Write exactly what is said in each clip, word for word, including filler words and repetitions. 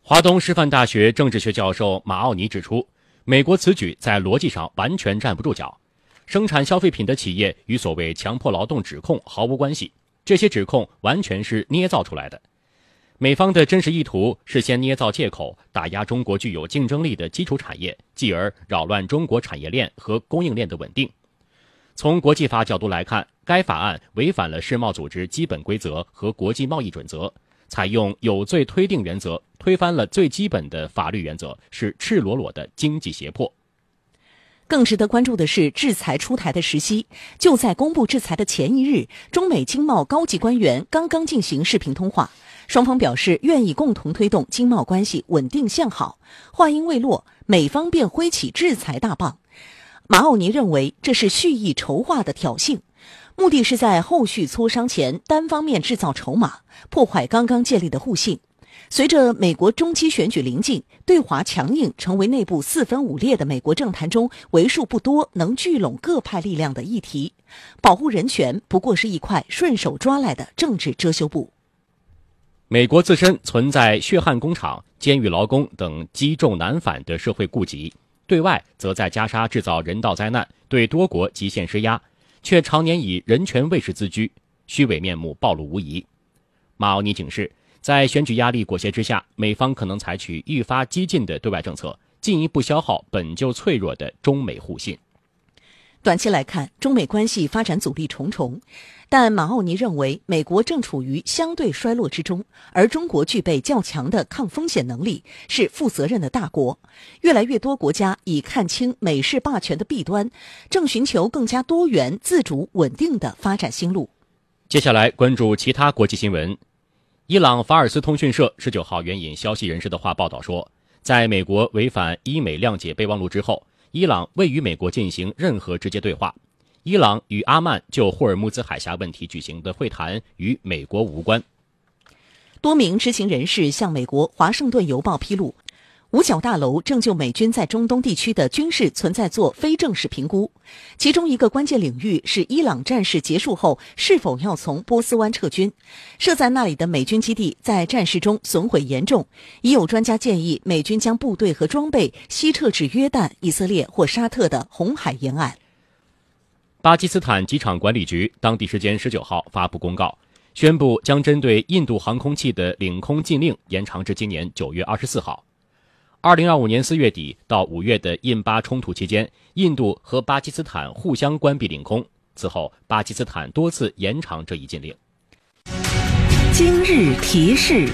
华东师范大学政治学教授马奥尼指出，美国此举在逻辑上完全站不住脚。生产消费品的企业与所谓强迫劳动指控毫无关系，这些指控完全是捏造出来的。美方的真实意图是先捏造借口，打压中国具有竞争力的基础产业，继而扰乱中国产业链和供应链的稳定。从国际法角度来看，该法案违反了世贸组织基本规则和国际贸易准则，采用有罪推定原则，推翻了最基本的法律原则，是赤裸裸的经济胁迫。 更值得关注的是，制裁出台的时机。就在公布制裁的前一日，中美经贸高级官员刚刚进行视频通话，双方表示愿意共同推动经贸关系稳定向好。话音未落，美方便挥起制裁大棒。马奥尼认为这是蓄意筹划的挑衅，目的是在后续磋商前单方面制造筹码，破坏刚刚建立的互信。随着美国中期选举临近，对华强硬成为内部四分五裂的美国政坛中为数不多能聚拢各派力量的议题。保护人权不过是一块顺手抓来的政治遮羞布。 美国自身存在血汗工厂、监狱劳工等积重难返的社会痼疾，对外则在加沙制造人道灾难，对多国极限施压，却常年以人权卫士自居，虚伪面目暴露无遗。马奥尼警示，在选举压力裹挟之下，美方可能采取愈发激进的对外政策，进一步消耗本就脆弱的中美互信。 短期来看，中美关系发展阻力重重，但马奥尼认为美国正处于相对衰落之中，而中国具备较强的抗风险能力，是负责任的大国。越来越多国家已看清美式霸权的弊端，正寻求更加多元、自主、稳定的发展新路。 接下来关注其他国际新闻。伊朗法尔斯通讯社十九号援引消息人士的话报道说，在美国违反伊美谅解备忘录之后，伊朗未与美国进行任何直接对话。伊朗与阿曼就霍尔木兹海峡问题举行的会谈与美国无关。 多名知情人士向美国《华盛顿邮报》披露，五角大楼正就美军在中东地区的军事存在做非正式评估，其中一个关键领域是伊朗战事结束后是否要从波斯湾撤军。设在那里的美军基地在战事中损毁严重，已有专家建议美军将部队和装备西撤至约旦、以色列或沙特的红海沿岸。 巴基斯坦机场管理局当地时间十九号发布公告，宣布将针对印度航空器的领空禁令延长至今年九月二十四号。二零二五年四月底到五月的印巴冲突期间，印度和巴基斯坦互相关闭领空，此后巴基斯坦多次延长这一禁令。 今日提示：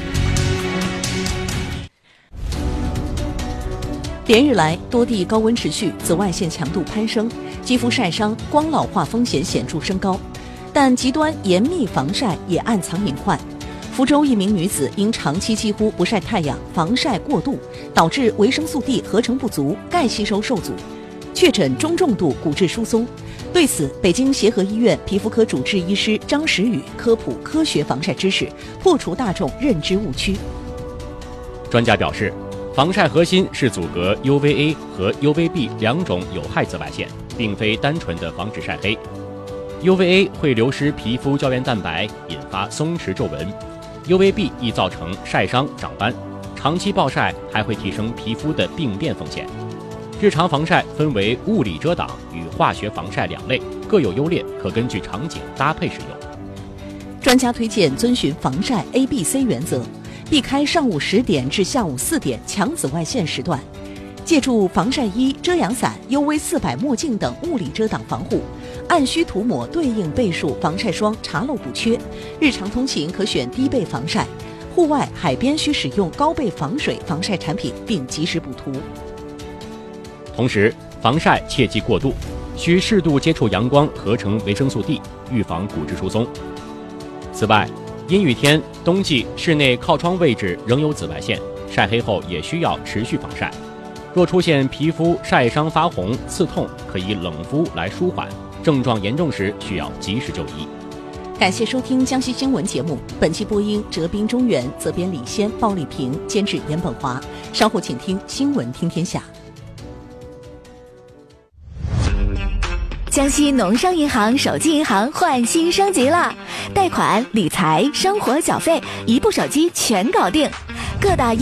连日来多地高温持续，紫外线强度攀升，肌肤晒伤、光老化风险显著升高，但极端严密防晒也暗藏隐患。福州一名女子因长期几乎不晒太阳，防晒过度，导致维生素 D 合成不足，钙吸收受阻，确诊中重度骨质疏松。对此，北京协和医院皮肤科主治医师张时宇科普科学防晒知识，破除大众认知误区。 专家表示，防晒核心是阻隔 U V A 和 U V B 两种有害紫外线，并非单纯的防止晒黑。U V A 会流失皮肤胶原蛋白，引发松弛皱纹。U V B 易造成晒伤、长斑，长期暴晒还会提升皮肤的病变风险。日常防晒分为物理遮挡与化学防晒两类，各有优劣，可根据场景搭配使用。 专家推荐遵循防晒 A B C 原则，避开上午十点至下午四点强紫外线时段，借助防晒衣、遮阳伞、U V 四百墨镜等物理遮挡防护，按需涂抹对应倍数防晒霜，查漏补缺。日常通勤可选低倍防晒，户外海边需使用高倍防水防晒产品，并及时补涂。 同时，防晒切忌过度，需适度接触阳光合成维生素 D， 预防骨质疏松。此外，阴雨天、冬季室内靠窗位置仍有紫外线，晒黑后也需要持续防晒。若出现皮肤晒伤发红、刺痛，可以冷敷来舒缓，症状严重时需要及时就医。 感谢收听江西新闻节目，本期播音哲斌、中原，责编李先、鲍丽萍，监制严本华。稍后请听新闻听天下。 江西农商银行手机银行换新升级了，贷款、理财、生活缴费，一部手机全搞定，各大